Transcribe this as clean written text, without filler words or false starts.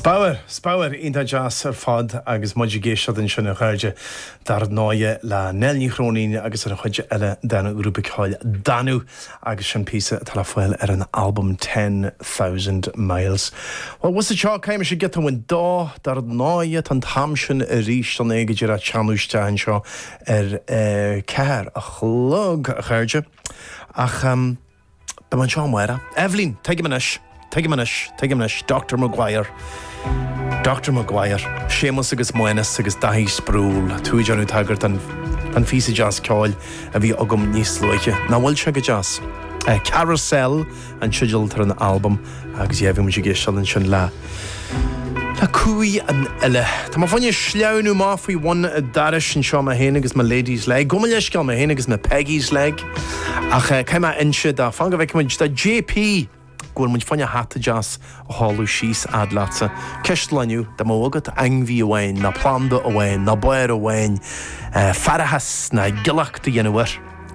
Spáir ínta jazz fad agus muidir géisiad in sinna chuide dar náide le nelní chróníine agus ar chuide eile denna grúpicáil danú agus sin písa tal foiil ar an album 10,000 Miles. Well, was the seo caiime sé get an dá dar náide tan tamsin a ríist an éige deidir a teanúistein seo ar ceir a chlog a chuide ach be man seo muire. Evelyn, take him anish, Dr. Maguire. Dr. Maguire, Seamus agus Moenas agus Dahi Sprúl, Tuijanú Taggart an físa jazz cáil a bhí agam níos luige. Na bhfuil se go jazz. Carousel an siúil tar an album agus dhéhí mu géisiil an sin le cúi an eile. Tá má fanne sleanú má faoi bhain daris an seo a héana agus má ladies leg. Go leis gal a héana agus na Peggy's leg. Ach caiim inse da fanga bheith muid da JP Gwyl mwyn ffonio hata jazz o holw sís adlatsa. Cystlaniw, da mawagad angfi o wain, na planda o wain, na boer o wain, farahas na gilach dy ynwyr.